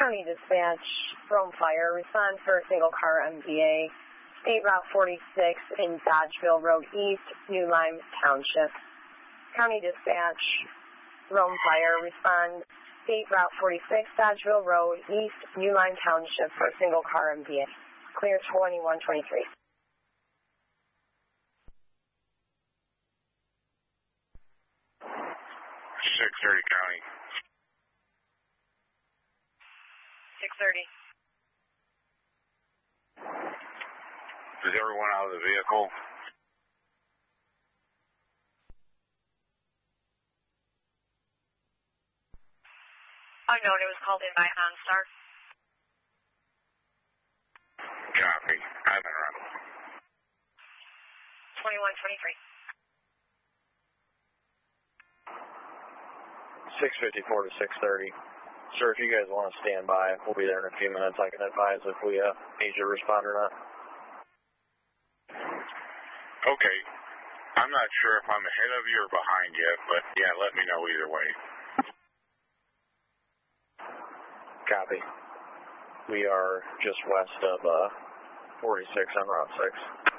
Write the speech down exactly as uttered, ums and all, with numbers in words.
County Dispatch, Rome Fire, respond for a single car M V A, State Route forty-six in Dodgeville Road East, New Lime Township. County Dispatch, Rome Fire, respond State Route forty-six, Dodgeville Road East, New Lime Township for a single car M V A. Clear twenty-one twenty-three. six thirty County. six thirty. Is everyone out of the vehicle? Unknown, it was called in by OnStar. Copy. I've been around. twenty-one twenty-three. six fifty-four to six thirty. Sir, if you guys want to stand by, we'll be there in a few minutes. I can advise if we uh, need you to respond or not. Okay. I'm not sure if I'm ahead of you or behind you, but yeah, let me know either way. Copy. We are just west of uh, forty-six on Route six.